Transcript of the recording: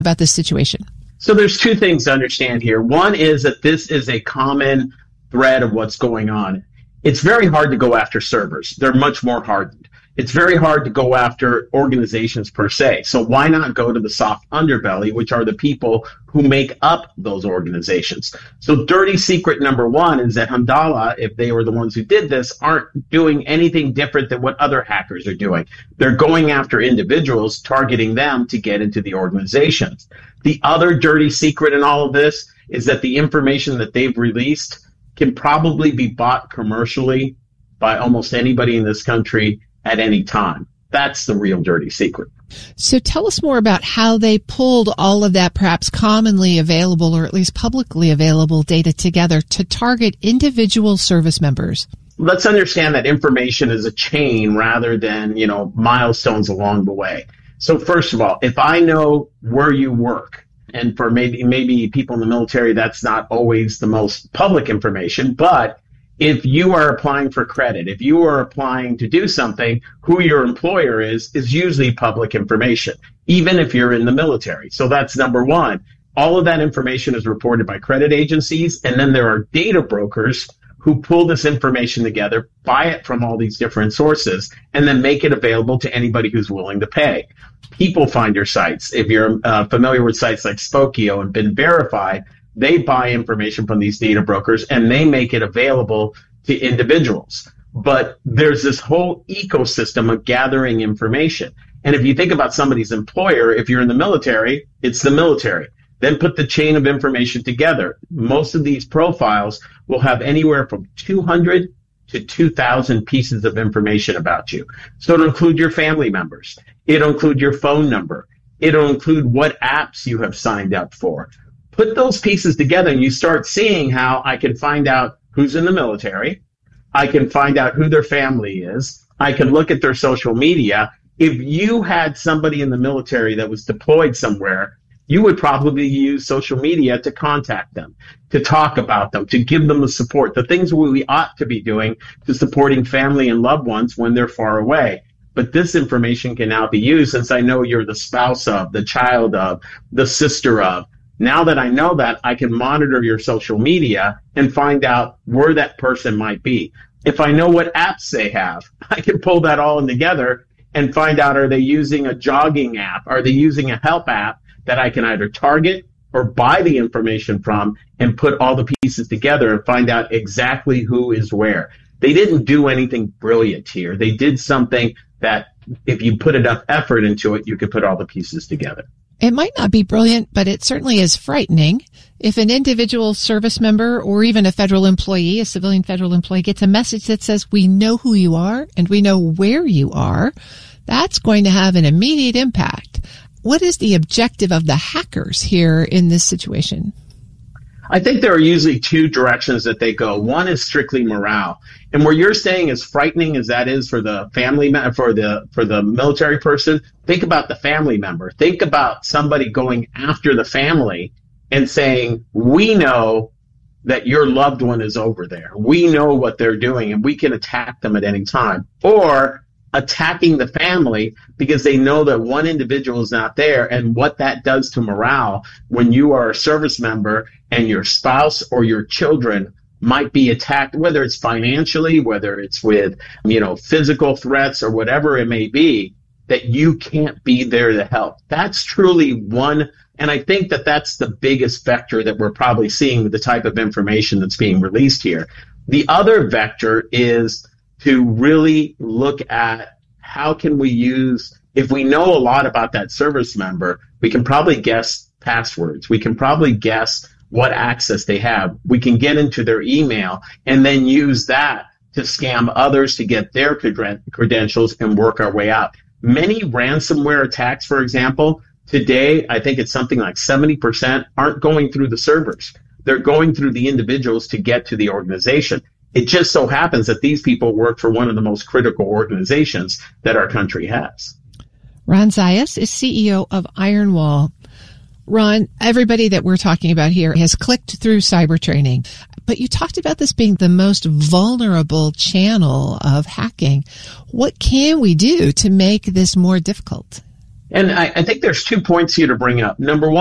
about this situation? So there's two things to understand here. One is that this is a common thread of what's going on. It's very hard to go after servers. They're much more hardened. It's very hard to go after organizations per se. So why not go to the soft underbelly, which are the people who make up those organizations? So dirty secret number one is that Hamdallah, if they were the ones who did this, aren't doing anything different than what other hackers are doing. They're going after individuals, targeting them to get into the organizations. The other dirty secret in all of this is that the information that they've released can probably be bought commercially by almost anybody in this country at any time. That's the real dirty secret. So tell us more about how they pulled all of that perhaps commonly available or at least publicly available data together to target individual service members. Let's understand that information is a chain rather than, milestones along the way. So first of all, if I know where you work, and for maybe people in the military, that's not always the most public information, but if you are applying for credit, if you are applying to do something, who your employer is usually public information, even if you're in the military. So that's number one. All of that information is reported by credit agencies, and then there are data brokers who pull this information together, buy it from all these different sources, and then make it available to anybody who's willing to pay. People finder sites, if you're familiar with sites like Spokeo and Been Verified, they buy information from these data brokers and they make it available to individuals. But there's this whole ecosystem of gathering information. And if you think about somebody's employer, if you're in the military, it's the military. Then put the chain of information together. Most of these profiles will have anywhere from 200 to 2,000 pieces of information about you. So it'll include your family members. It'll include your phone number. It'll include what apps you have signed up for. Put those pieces together and you start seeing how I can find out who's in the military. I can find out who their family is. I can look at their social media. If you had somebody in the military that was deployed somewhere, you would probably use social media to contact them, to talk about them, to give them the support, the things we ought to be doing to supporting family and loved ones when they're far away. But this information can now be used since I know you're the spouse of, the child of, the sister of. Now that I know that, I can monitor your social media and find out where that person might be. If I know what apps they have, I can pull that all in together and find out, are they using a jogging app? Are they using a help app that I can either target or buy the information from and put all the pieces together and find out exactly who is where? They didn't do anything brilliant here. They did something that if you put enough effort into it, you could put all the pieces together. It might not be brilliant, but it certainly is frightening. If an individual service member or even a federal employee, a civilian federal employee, gets a message that says, we know who you are and we know where you are, that's going to have an immediate impact. What is the objective of the hackers here in this situation? I think there are usually two directions that they go. One is strictly morale. And where you're saying as frightening as that is for the family, for the military person, think about the family member. Think about somebody going after the family and saying, we know that your loved one is over there. We know what they're doing and we can attack them at any time. Or attacking the family because they know that one individual is not there, and what that does to morale when you are a service member and your spouse or your children might be attacked, whether it's financially, whether it's with, physical threats or whatever it may be, that you can't be there to help. That's truly one. And I think that that's the biggest vector that we're probably seeing with the type of information that's being released here. The other vector is to really look at how can we use, if we know a lot about that service member, we can probably guess passwords. We can probably guess what access they have. We can get into their email and then use that to scam others to get their credentials and work our way out. Many ransomware attacks, for example, today, I think it's something like 70% aren't going through the servers. They're going through the individuals to get to the organization. It just so happens that these people work for one of the most critical organizations that our country has. Ron Zayas is CEO of Ironwall. Ron, everybody that we're talking about here has clicked through cyber training, but you talked about this being the most vulnerable channel of hacking. What can we do to make this more difficult? And I think there's 2 points here to bring up. Number one,